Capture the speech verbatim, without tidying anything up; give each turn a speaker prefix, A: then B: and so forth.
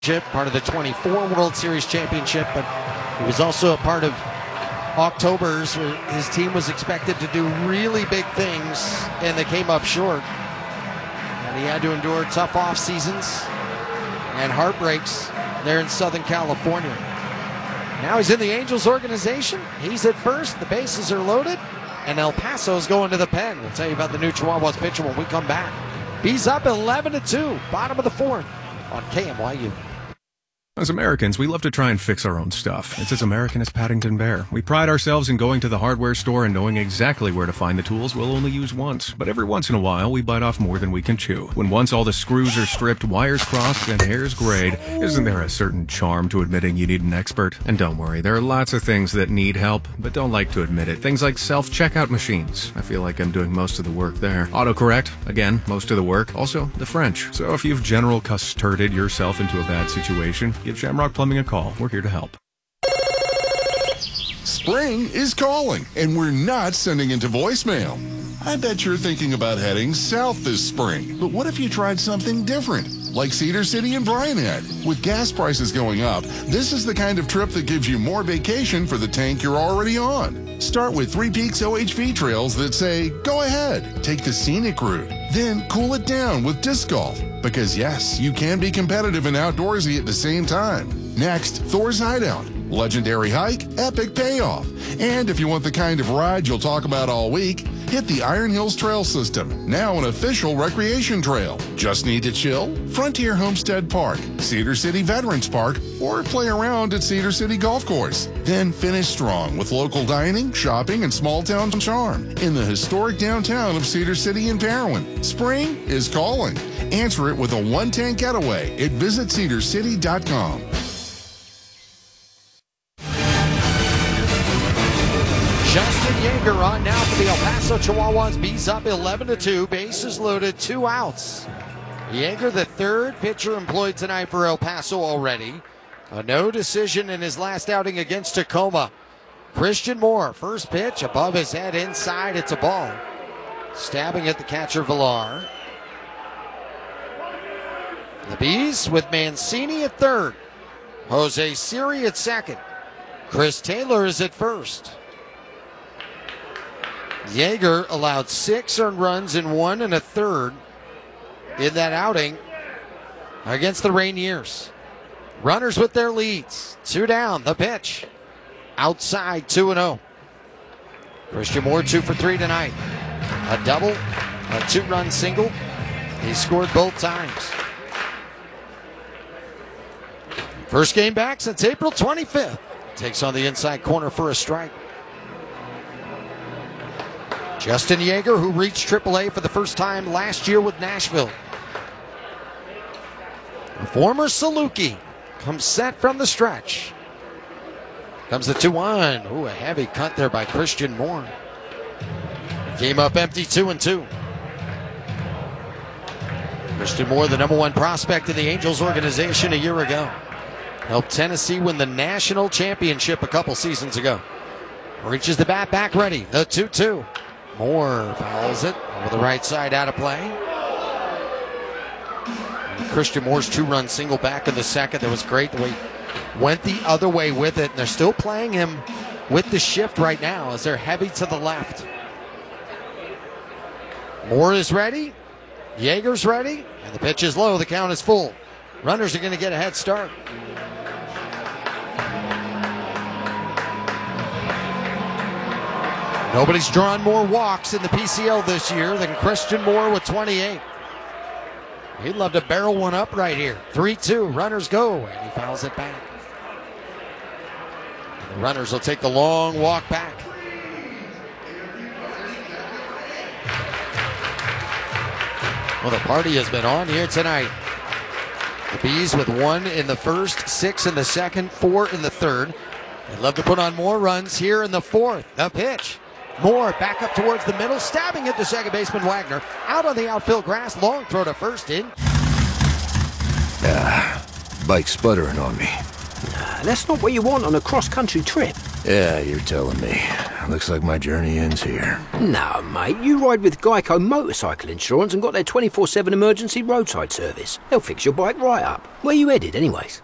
A: part of the twenty-four World Series championship, but he was also a part of October's where his team was expected to do really big things and they came up short. And he had to endure tough off seasons and heartbreaks there in Southern California. Now he's in the Angels organization. He's at first. The bases are loaded. And El Paso's going to the pen. We'll tell you about the new Chihuahuas pitcher when we come back. B's up eleven to two, bottom of the fourth on K M Y U.
B: As Americans, we love to try and fix our own stuff. It's as American as Paddington Bear. We pride ourselves in going to the hardware store and knowing exactly where to find the tools we'll only use once. But every once in a while, we bite off more than we can chew. When once all the screws are stripped, wires crossed, and hairs grayed, isn't there a certain charm to admitting you need an expert? And don't worry, there are lots of things that need help, but don't like to admit it. Things like self-checkout machines. I feel like I'm doing most of the work there. Autocorrect, again, most of the work. Also, the French. So if you've general custarded yourself into a bad situation, give Shamrock Plumbing a call. We're here to help.
C: Spring is calling, and we're not sending into voicemail. I bet you're thinking about heading south this spring, but what if you tried something different, like Cedar City and Bryan Head? With gas prices going up, this is the kind of trip that gives you more vacation for the tank you're already on. Start with Three Peaks O H V trails that say, go ahead, take the scenic route, then cool it down with disc golf. Because yes, you can be competitive and outdoorsy at the same time. Next, Thor's Hideout. Legendary hike, epic payoff. And if you want the kind of ride you'll talk about all week, hit the Iron Hills Trail System, now an official recreation trail. Just need to chill? Frontier Homestead Park, Cedar City Veterans Park, or play around at Cedar City Golf Course. Then finish strong with local dining, shopping, and small town charm in the historic downtown of Cedar City and Parowan. Spring is calling. Answer it with a one-tank getaway at visit cedar city dot com.
A: Justin Yeager on now for the El Paso Chihuahuas. B's up eleven to two. Bases loaded, two outs. Yeager, the third pitcher employed tonight for El Paso already. A no decision in his last outing against Tacoma. Christian Moore, first pitch above his head inside. It's a ball. Stabbing at the catcher, Villar. The Bees with Mancini at third. Jose Siri at second. Chris Taylor is at first. Yeager allowed six earned runs in one and a third in that outing against the Rainiers. Runners with their leads. Two down, the pitch. Outside, two and oh. Christian Moore, two for three tonight. A double, a two-run single. He scored both times. First game back since April twenty-fifth. Takes on the inside corner for a strike. Justin Yeager, who reached triple A for the first time last year with Nashville. The former Saluki comes set from the stretch. Comes the two one. Ooh, a heavy cut there by Christian Moore. Came up empty, two and two. Christian Moore, the number one prospect in the Angels organization a year ago. Helped Tennessee win the national championship a couple seasons ago. Reaches the bat back ready. The two two. Moore fouls it over the right side, out of play. And Christian Moore's two-run single back in the second. That was great the way he went the other way with it. And they're still playing him with the shift right now as they're heavy to the left. Moore is ready. Yeager's ready. And the pitch is low. The count is full. Runners are going to get a head start. Nobody's drawn more walks in the P C L this year than Christian Moore with twenty-eight. He'd love to barrel one up right here. three two, runners go, and he fouls it back. The runners will take the long walk back. Well, the party has been on here tonight. The Bees with one in the first, six in the second, four in the third. They'd love to put on more runs here in the fourth. The pitch. Moore back up towards the middle, stabbing at the second baseman Wagner. Out on the outfield grass, long throw to first in.
D: Ah, bike sputtering on me.
E: Nah, that's not what you want on a cross-country trip.
D: Yeah, you're telling me. looks like my journey ends here.
E: No, mate, you ride with Geico Motorcycle Insurance and got their twenty-four seven emergency roadside service. They'll fix your bike right up. Where you headed, anyways?